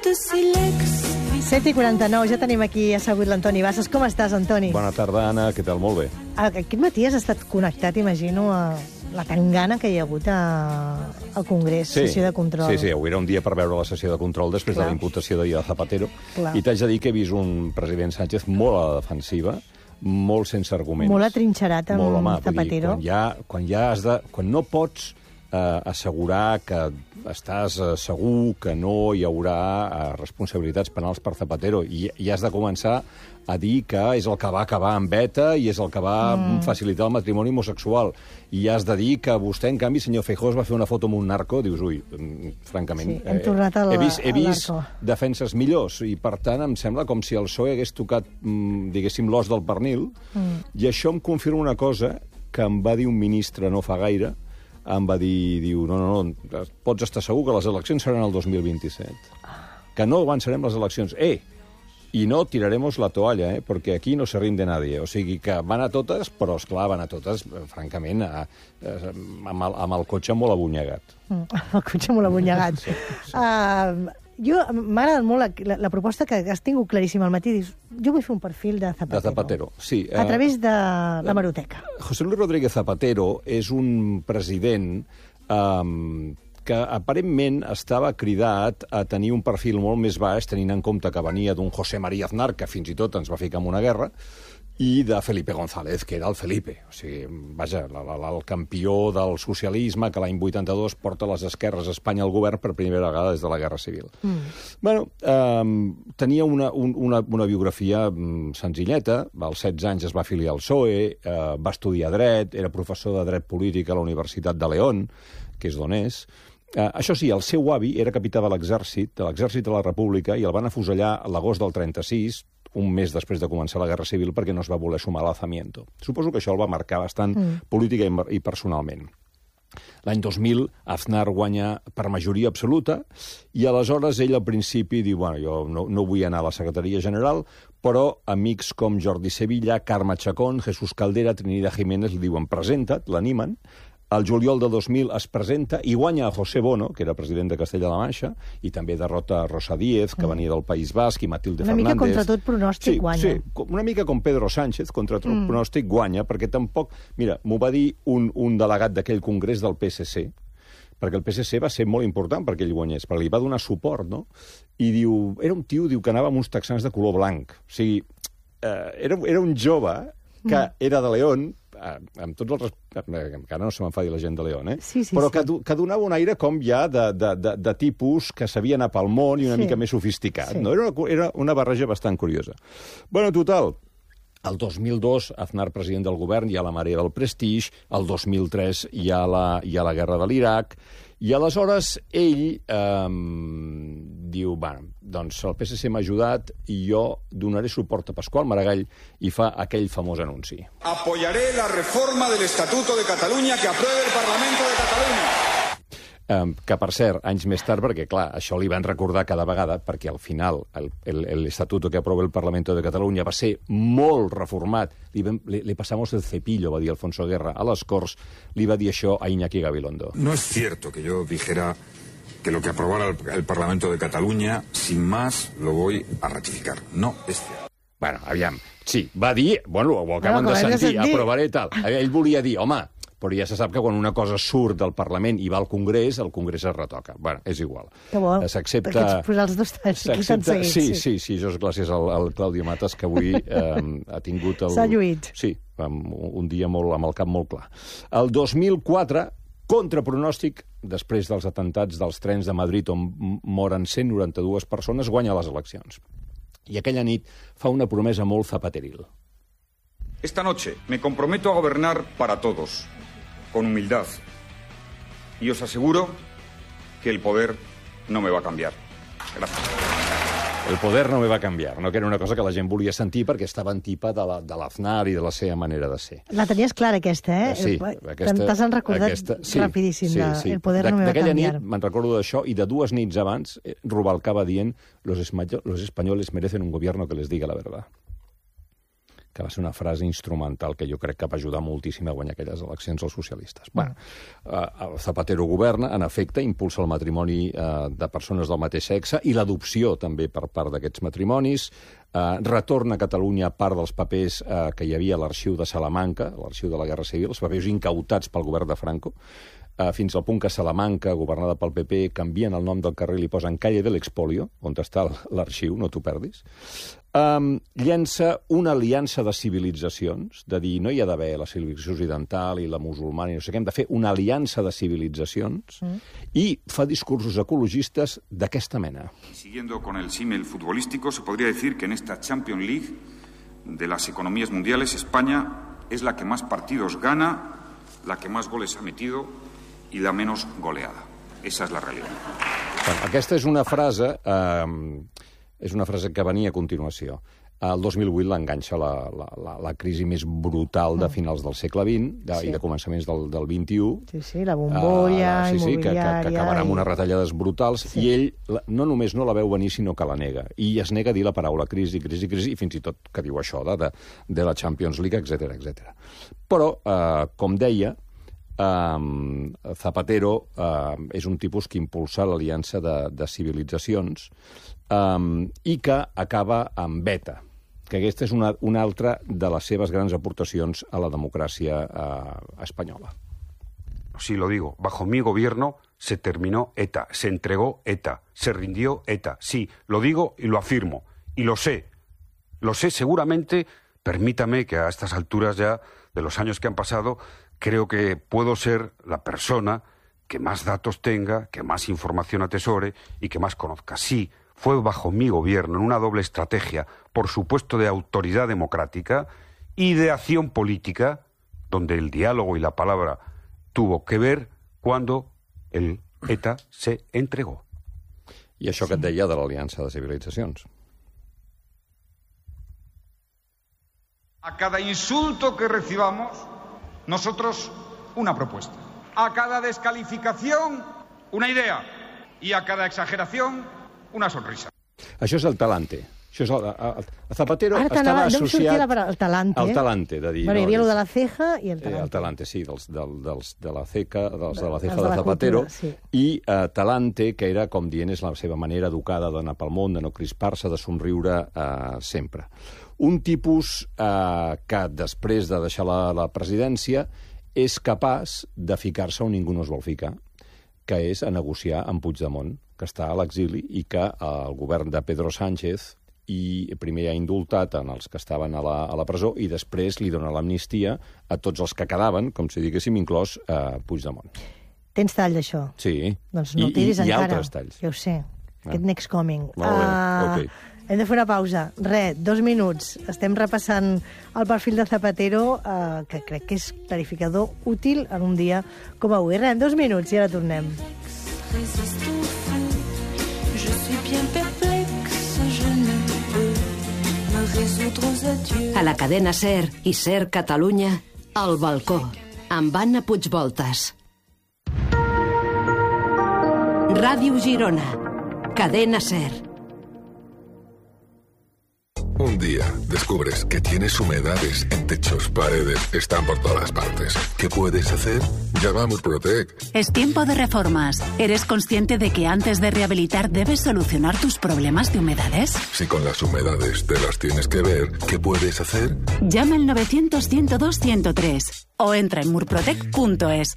7:49, ja tenim aquí assegut l'Antoni Bassas. Com estàs, Antoni? Bona tarda, Anna. Què tal? Molt bé. Aquest matí has estat connectat, imagino, a la tangana que hi ha hagut al Congrés, sessió de control. Sí, avui era un dia per veure la sessió de control després de la imputació d'ahir de Zapatero. Clar. I t'haig de dir que he vist un president Sánchez molt a la defensiva, molt sense arguments. Molt atrinxerat amb molt, home, Zapatero. Quan no pots assegurar que estàs segur que no hi haurà responsabilitats penals per Zapatero i has de començar a dir que és el que va acabar amb ETA i és el que va facilitar el matrimoni homosexual. I has de dir que vostè, en canvi, senyor Feijóo, va fer una foto amb un narco. Dius, ui, francament... Sí, hem tornat al narco. He vist defenses millors i, per tant, em sembla com si el PSOE hagués tocat, diguéssim, l'os del pernil. I això em confirma una cosa que em va dir un ministre no fa gaire. Em va dir, no, pots estar segur que les eleccions seran el 2027. Que no avançarem les eleccions. I no tiraremos la toalla, perquè aquí no se rinde nadie. O sigui que van a totes, però, esclar, van a totes, francament, amb el cotxe molt abunyegat. El cotxe molt abunyegat. M'ha agradat molt la proposta que has tingut claríssima al matí. Dius, jo vull fer un perfil de Zapatero. De Zapatero, sí. A través de l'hemeroteca. José Luis Rodríguez Zapatero és un president que aparentment estava cridat a tenir un perfil molt més baix, tenint en compte que venia d'un José María Aznar, que fins i tot ens va ficar en una guerra, i de Felipe González, que era el Felipe. O sigui, vaja, el campió del socialisme que l'any 82 porta les esquerres a Espanya al govern per primera vegada des de la Guerra Civil. Bueno, tenia una biografia senzilleta. Als 16 anys es va afiliar al PSOE, va estudiar dret, era professor de dret polític a la Universitat de León, que és d'on és. Això sí, el seu avi era capità de l'exèrcit de la República, i el van afusellar a l'agost del 36, un mes després de començar la Guerra Civil, perquè no es va voler sumar a l'alzamiento. Suposo que això el va marcar bastant política i personalment. L'any 2000, Aznar guanya per majoria absoluta, i aleshores ell al principi diu, bueno, jo no vull anar a la secretaria general, però amics com Jordi Sevilla, Carme Chacón, Jesús Caldera, Trinidad Jiménez li diuen presenta't, l'animen. El juliol de 2000 es presenta i guanya a José Bono, que era president de Castella-La Manxa, i també derrota a Rosa Díez, que venia del País Basc, i Matilde Fernández. Una mica contra tot pronòstic guanya. Sí, una mica com Pedro Sánchez, contra tot pronòstic guanya, perquè tampoc... Mira, m'ho va dir un delegat d'aquell congrés del PSC, perquè el PSC va ser molt important perquè ell guanyés, perquè li va donar suport, no? I diu... Era un tio, diu, que anava amb uns texans de color blanc. O sigui, era un jove que era de León, amb tots els que ara no se m'enfadi la gent de León, però que donava un aire com ja de tipus que sabia anar pel món i una mica més sofisticat. No? Era una barreja bastant curiosa. Bueno, total, el 2002, Aznar president del govern, hi ha la marea del prestigi, el 2003 hi ha la guerra de l'Iraq, i aleshores ell diu, bueno, doncs el PSC m'ha ajudat i jo donaré suport a Pasqual Maragall, i fa aquell famós anunci. Apoyaré la reforma del Estatuto de Catalunya que apruebe el Parlamento de Catalunya. Que, per cert, anys més tard, perquè, clar, això li van recordar cada vegada, perquè al final l'Estatuto que aprova el Parlamento de Catalunya va ser molt reformat. Le pasamos el cepillo, va dir Alfonso Guerra, a les Corts, li va dir això a Iñaki Gabilondo. No es cierto que yo dijera que lo que aprobara el Parlamento de Cataluña, sin más, lo voy a ratificar. No es cierto. Bueno, aviam, sí, va dir, bueno, ho acaben de sentir, aprovaré tal. Ell volia dir, home, però ja se sap que quan una cosa surt del Parlament i va al Congrés, el Congrés es retoca. Bueno, és igual. Que bo, s'accepta... perquè ets posar els dos talls aquí tan seguits. Sí, això és gràcies al Claudio Matas, que avui ha tingut... S'ha lluït. Sí, un dia amb el cap molt clar. El 2004, contra pronòstic, després dels atentats dels trens de Madrid, on moren 192 persones, guanya les eleccions. I aquella nit fa una promesa molt zapateril. Esta noche me comprometo a gobernar para todos, con humildad. Y os aseguro que el poder no me va a cambiar. Gracias. El poder no me va canviar, no? Que era una cosa que la gent volia sentir perquè estava en tipa de l'Aznar i de la seva manera de ser. La tenies clara, aquesta, Sí. T'has recordat rapidíssim. El poder no me va canviar. D'aquella nit me'n recordo d'això, i de 2 nits abans Rubalcaba dient los españoles merecen un gobierno que les diga la verdad. que va ser una frase instrumental que jo crec que va ajudar moltíssim a guanyar aquelles eleccions als socialistes. Bueno, Zapatero governa, en efecte, impulsa el matrimoni de persones del mateix sexe i l'adopció també per part d'aquests matrimonis, retorna a Catalunya part dels papers que hi havia a l'arxiu de Salamanca, l'arxiu de la Guerra Civil, els papers incautats pel govern de Franco, fins al punt que Salamanca, governada pel PP, canvien el nom del carrer i li posen Calle del Expolio, on està l'arxiu, no t'ho perdis. Llença una aliança de civilitzacions, de dir no hi ha d'haver la civilització occidental i la musulmana i no sé què, hem de fer una aliança de civilitzacions i fa discursos ecologistes d'aquesta mena. Siguiendo con el símil futbolístico, se podría decir que en esta Champions League de las economías mundiales, España es la que más partidos gana, la que más goles ha metido y la menos goleada. Esa es la realidad. Bueno, aquesta és una frase que venia a continuació. El 2008 l'enganxa la crisi més brutal de finals del segle XX i de començaments del XXI. Sí, la bombolla immobiliària. Que acabarà amb unes retallades brutals. I ell no només no la veu venir, sinó que la nega. I es nega a dir la paraula crisi, i fins i tot que diu això de la Champions League, etc. Però, com deia, Zapatero és un tipus que impulsa l'aliança de civilitzacions i que acaba amb ETA, que aquesta és una altra de les seves grans aportacions a la democràcia espanyola. Sí, lo digo. Bajo mi gobierno se terminó ETA, se entregó ETA, se rindió ETA. Sí, lo digo y lo afirmo. Y lo sé. Lo sé seguramente, permítame que a estas alturas ya de los años que han pasado, creo que puedo ser la persona que más datos tenga, que más información atesore y que más conozca. Sí, fue bajo mi gobierno, en una doble estrategia, por supuesto de autoridad democrática y de acción política, donde el diálogo y la palabra tuvo que ver cuando el ETA se entregó. I això que et deia de l'Aliança de Civilitzacions. A cada insulto que recibamos, nosotros una propuesta. A cada descalificación, una idea. Y a cada exageración, una sonrisa. Això és el talante. Això és Zapatero estava associat al talante. De dir, hi havia el de la ceja i el talante. El talante, sí, dels de la ceja de Zapatero. I talante, que era, com dient, és la seva manera educada d'anar pel món, de no crispar-se, de somriure sempre. Un tipus que, després de deixar la presidència, és capaç de ficar-se on ningú no es vol ficar, que és a negociar amb Puigdemont, que està a l'exili i que el govern de Pedro Sánchez primer ha indultat en els que estaven a la presó i després li dona l'amnistia a tots els que quedaven, com si diguéssim, inclòs Puigdemont. Tens tall d'això? Sí. Doncs no el tiris encara. I altres talls. Ja ho sé. Aquest next coming. Molt bé, ok. Hem de fer una pausa. 2 minuts. Estem repassant el perfil de Zapatero, que crec que és clarificador útil en un dia com avui. 2 minuts i ara tornem. A la cadena SER i SER Catalunya, El balcó, amb Anna Puigvoltas. Ràdio Girona, cadena SER. Un día descubres que tienes humedades en techos, paredes, están por todas partes. ¿Qué puedes hacer? Llama a Murprotec. Es tiempo de reformas. ¿Eres consciente de que antes de rehabilitar debes solucionar tus problemas de humedades? Si con las humedades te las tienes que ver, ¿qué puedes hacer? Llama al 900-102-103 o entra en murprotec.es.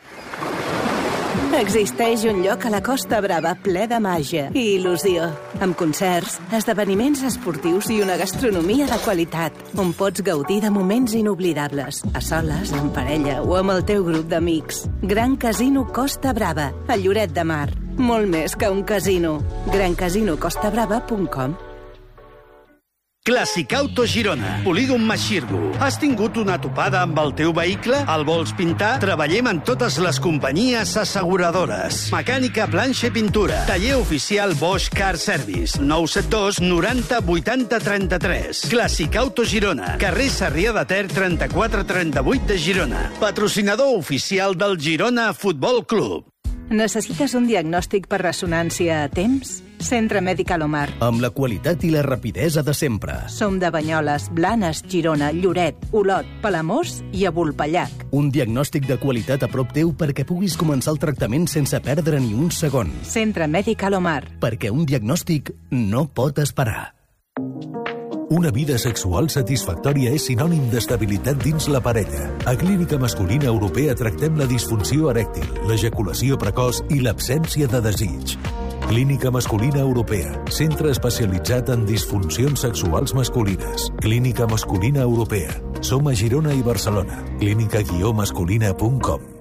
Existeix un lloc a la Costa Brava ple de màgia i il·lusió, amb concerts, esdeveniments esportius i una gastronomia de qualitat, on pots gaudir de moments inoblidables, a soles, en parella o amb el teu grup d'amics. Gran Casino Costa Brava, a Lloret de Mar. Molt més que un casino. GranCasinoCostaBrava.com. Clàssic Auto Girona, Polígon Maxirgo. Has tingut una topada amb el teu vehicle? El vols pintar? Treballem en totes les companyies asseguradores. Mecànica, planxa i pintura. Taller oficial Bosch Car Service. 972 90 80 33. Clàssic Auto Girona. Carrer Sarrià de Ter 3438 de Girona. Patrocinador oficial del Girona Futbol Club. Necessites un diagnòstic per ressonància a temps? Centre Mèdic Alomar. Amb la qualitat i la rapidesa de sempre. Som de Banyoles, Blanes, Girona, Lloret, Olot, Palamós i a Vulpellac. Un diagnòstic de qualitat a prop teu perquè puguis començar el tractament sense perdre ni un segon. Centre Mèdic Alomar. Perquè un diagnòstic no pot esperar. Una vida sexual satisfactòria és sinònim d'estabilitat dins la parella. A Clínica Masculina Europea tractem la disfunció erèctil, l'ejaculació precoç i l'absència de desig. Clínica Masculina Europea, centre especialitzat en disfuncions sexuals masculines. Clínica Masculina Europea. Som a Girona i Barcelona. clínica-masculina.com.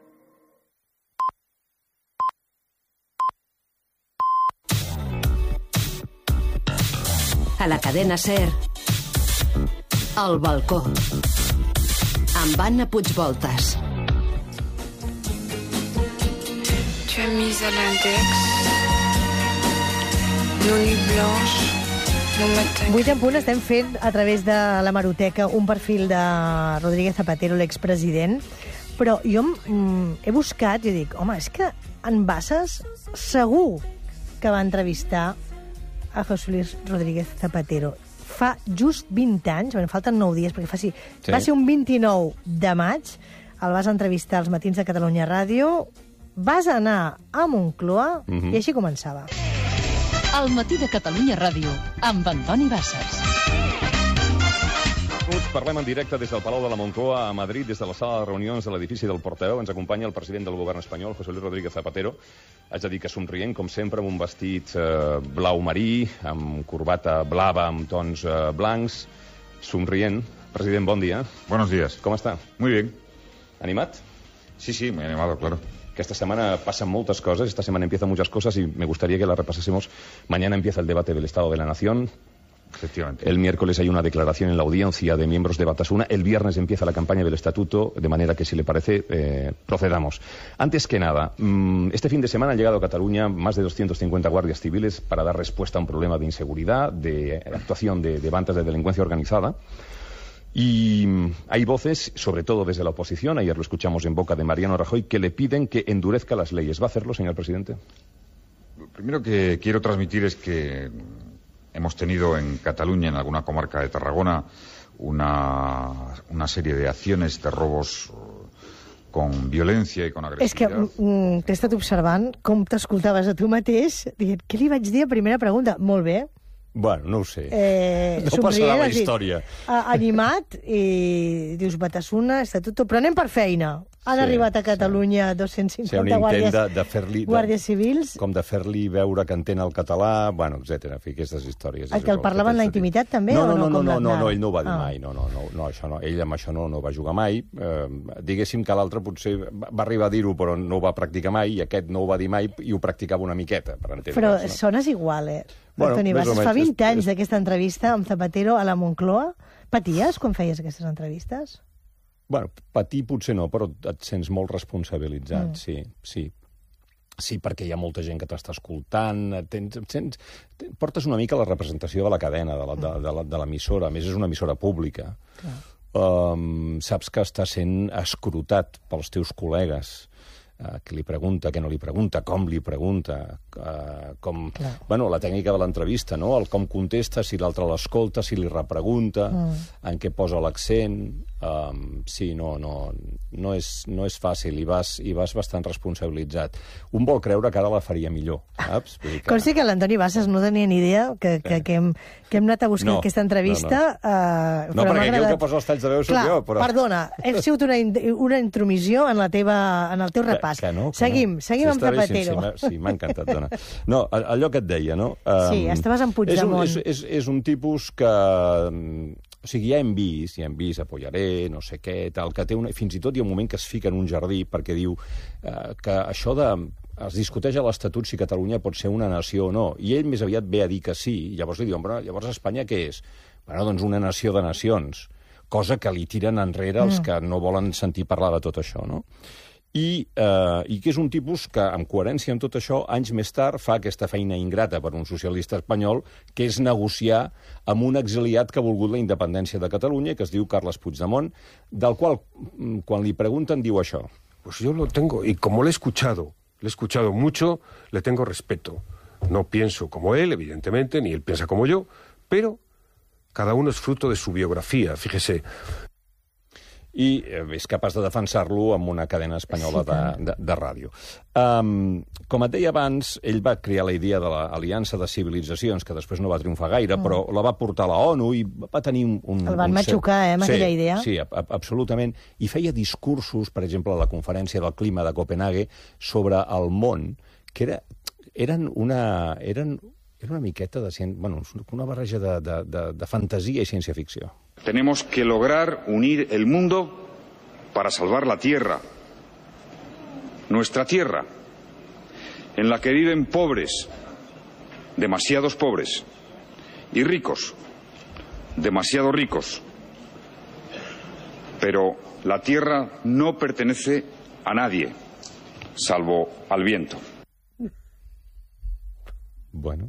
A la cadena SER, El balcó, amb Anna Puigvoltas. Tu as mis à l'index nos nuits blanches, nos matins. 8 en punt estem fent a través de la Hemeroteca un perfil de Rodríguez Zapatero, l'expresident, però jo he buscat i dic, home, és que en Bassas segur que va entrevistar a José Luis Rodríguez Zapatero. Fa just 20 anys, bueno, falten 9 dies, perquè sí. Va ser un 29 de maig, el vas entrevistar als Matins de Catalunya Ràdio, vas anar a Moncloa i així començava. El Matí de Catalunya Ràdio, amb Antoni Bassas. Parlem en directe des del Palau de la Moncloa a Madrid, des de la sala de reunions de l'edifici del Portaveu. Ens acompanya el president del govern espanyol, José Luis Rodríguez Zapatero. Haig de dir que somrient, com sempre, amb un vestit blau marí, amb corbata blava, amb tons blancs. Somrient. President, bon dia. Buenos días. ¿Cómo está? Muy bien. ¿Animat? Sí, muy animado, claro. Que esta semana pasan muchas cosas, esta semana empiezan muchas cosas y me gustaría que las repasásemos. Mañana empieza el debate del Estado de la Nación. Efectivamente. El miércoles hay una declaración en la audiencia de miembros de Batasuna. El viernes empieza la campaña del estatuto, de manera que, si le parece, procedamos. Antes que nada, este fin de semana han llegado a Cataluña más de 250 guardias civiles para dar respuesta a un problema de inseguridad, de actuación de bandas de delincuencia organizada. Y hay voces, sobre todo desde la oposición, ayer lo escuchamos en boca de Mariano Rajoy, que le piden que endurezca las leyes. ¿Va a hacerlo, señor presidente? Lo primero que quiero transmitir es que hemos tenido en Cataluña, en alguna comarca de Tarragona, una serie de acciones de robos con violència i con agressivitat. És que t'he estat observant com t'escoltaves a tu mateix, dient, què li vaig dir a primera pregunta? Molt bé. Bueno, no ho sé. No passarà la història. Animat, i dius Batasuna, estatuto, però anem per feina. Han arribat a Catalunya 250 guàrdies civils. Com de fer-li veure que entén el català, bueno, etc. Aquestes històries. El que el parlava en la intimitat, també? No, ell no ho va dir mai. No, això no. Ell amb això no va jugar mai. Diguéssim que l'altre potser va arribar a dir-ho, però no ho va practicar mai, i aquest no ho va dir mai i ho practicava una miqueta, per entendre's. Però sones igual, Antoni Bassas, fa 20 anys d'aquesta entrevista amb Zapatero a la Moncloa. Paties quan feies aquestes entrevistes? Bueno, patir potser no, però et sents molt responsabilitzat, sí. Sí, perquè hi ha molta gent que t'està escoltant, portes una mica la representació de la cadena, de l'emissora, a més és una emissora pública. Saps que està sent escrutat pels teus col·legues, que li pregunta, que no li pregunta, com li pregunta, bueno, la tècnica de l'entrevista, no? El com contesta, si l'altre l'escolta, si li repregunta, en què posa l'accent. Sí, no és fàcil, i vas bastant responsabilitzat. Un vol creure que ara la faria millor, saps? Consti que l'Antoni Bassas no tenia ni idea que hem anat a buscar aquesta entrevista. No, perquè aquí el que posa els talls de veu soc jo. Perdona, he sigut una intromissió en el teu repàs. Seguim amb Zapatero. Sí, m'ha encantat, dona. No, allò que et deia, no? Sí, estaves en Puigdemont. És un tipus que... O sigui, ja hem vist, apoyaré, no sé què, tal, que té fins i tot hi ha un moment que es fica en un jardí perquè diu que això es discuteix a l'Estatut si Catalunya pot ser una nació o no, i ell més aviat ve a dir que sí, i llavors li diuen, però llavors Espanya què és? Bueno, doncs una nació de nacions, cosa que li tiren enrere els que no volen sentir parlar de tot això, no? I que és un tipus que, amb coherència amb tot això, anys més tard fa aquesta feina ingrata per un socialista espanyol, que és negociar amb un exiliat que ha volgut la independència de Catalunya, que es diu Carles Puigdemont, del qual, quan li pregunten, diu això. Pues yo lo tengo, y como lo he escuchado, Le he escuchado mucho, le tengo respeto. No pienso como él, evidentemente, ni él piensa como yo, pero cada uno es fruto de su biografía, fíjese. I és capaç de defensar-lo amb una cadena espanyola de ràdio. Com et deia abans, ell va crear la idea de l'Aliança de Civilitzacions, que després no va triomfar gaire, però la va portar a la ONU i va tenir un... El van matxucar, amb aquella idea. Sí, absolutament. I feia discursos, per exemple, a la Conferència del Clima de Copenhague, sobre el món, que eren una miqueta de... Bueno, una barreja de fantasia i ciència-ficció. Tenemos que lograr unir el mundo para salvar la tierra, nuestra tierra, en la que viven pobres, demasiados pobres, y ricos, demasiado ricos. Pero la tierra no pertenece a nadie, salvo al viento. Bueno...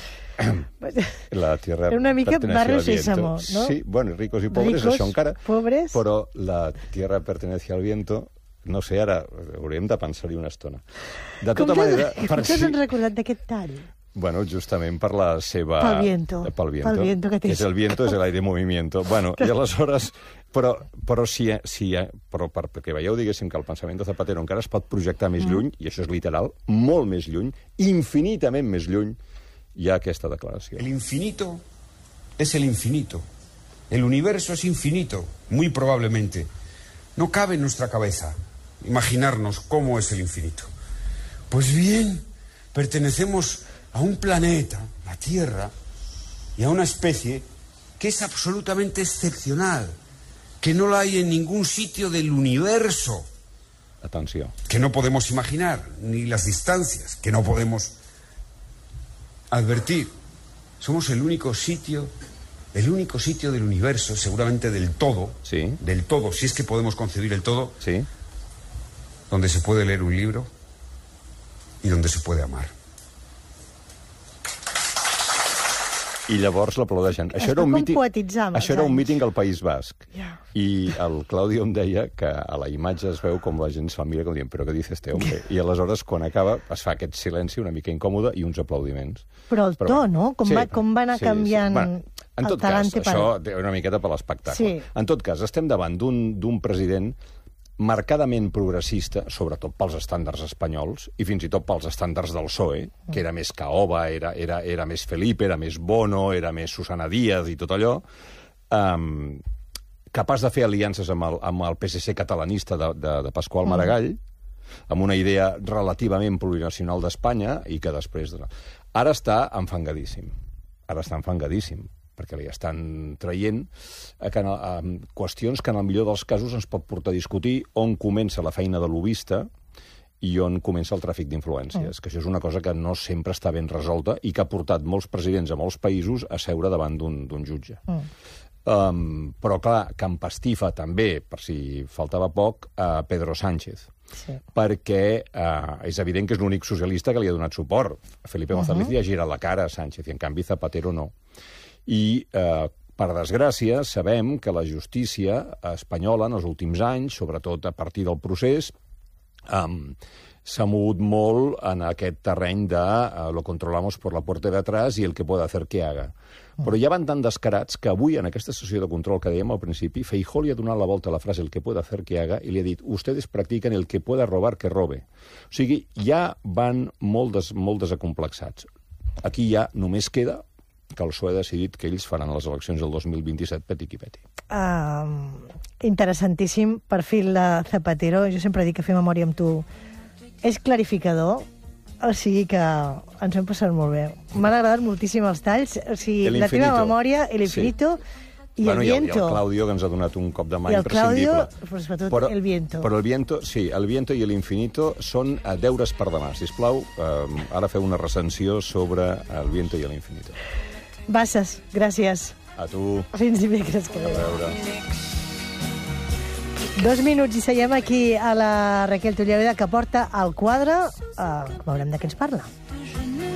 La tierra una mica barrio Sésamo, ¿no? Sí, bueno, ricos i pobres, això encara. Pobres. Però la tierra pertenece al viento, no sé, ara hauríem de pensar-hi una estona. De tota manera... Com t'has recordat d'aquest tall? Bueno, justament per la seva... Pel viento. Pel viento, que és el viento, és el aire movimiento. Bueno, i aleshores... Però perquè veieu, diguéssim, que el pensament de Zapatero encara es pot projectar més lluny, i això és literal, molt més lluny, infinitament més lluny, hi ha aquesta declaració. El infinito es el infinito. El universo es infinito, muy probablemente. No cabe en nuestra cabeza imaginarnos cómo es el infinito. Pues bien, pertenecemos a un planeta, la Tierra, y a una especie que es absolutamente excepcional, que no la hay en ningún sitio del universo. Atenció. Que no podemos imaginar, ni las distancias, que no podemos advertir. Somos el único sitio del universo, seguramente del todo, sí, si es que podemos concebir el todo, sí, donde se puede leer un libro y donde se puede amar. I llavors l'aplaudeixen. Això era un míting al País Basc. Yeah. I el Claudio em deia que a la imatge es veu com la gent se'l mira com dient, però què dice este hombre? I aleshores, quan acaba, es fa aquest silenci una mica incòmode i uns aplaudiments. Però el to, no? Com va anar canviant en tot cas, això té una miqueta per l'espectacle. Sí. En tot cas, estem davant d'un president marcadament progressista, sobretot pels estàndards espanyols, i fins i tot pels estàndards del PSOE, que era més Caoba, era més Felipe, era més Bono, era més Susana Díaz i tot allò, capaç de fer aliances amb el PSC catalanista de Pasqual Maragall, amb una idea relativament plurinacional d'Espanya, i que després... Ara està enfangadíssim, perquè li estan traient qüestions que en el millor dels casos ens pot portar a discutir on comença la feina de lobista i on comença el tràfic d'influències, que això és una cosa que no sempre està ben resolta i que ha portat molts presidents a molts països a seure davant d'un jutge. Però, clar, que empastifa també, per si faltava poc, a Pedro Sánchez. Sí. Perquè és evident que és l'únic socialista que li ha donat suport. Felipe González li ha girat la cara a Sánchez i, en canvi, Zapatero no. I, per desgràcia, sabem que la justícia espanyola en els últims anys, sobretot a partir del procés, s'ha mogut molt en aquest terreny de lo controlamos por la puerta de atrás y el que puede hacer que haga. Però ja van tan descarats que avui, en aquesta sessió de control que dèiem al principi, Feijóo li ha donat la volta a la frase el que puede hacer que haga i li ha dit ustedes practiquen el que pueda robar que robe. O sigui, ja van molt desacomplexats. Aquí ja només queda que el PSOE ha decidit que ells faran les eleccions del 2027 peti qui peti. Interessantíssim perfil de Zapatero. Jo sempre dic que fer memòria amb tu és clarificador, o sigui que ens hem passat molt bé. M'han agradat moltíssim els talls, o sigui, la teva memòria, el infinito i el viento. I el Claudio, que ens ha donat un cop de mà imprescindible. I el Claudio, però sobretot el viento. Però el viento, sí, el viento i el infinito són deures per demà. Sisplau, ara feu una recensió sobre el viento i el infinito. Basses, gràcies. A tu. Fins dimecres que ve. A veure. 2 minuts i seguim aquí a la Raquel Tullaveda, que porta el quadre. Veurem de què ens parla.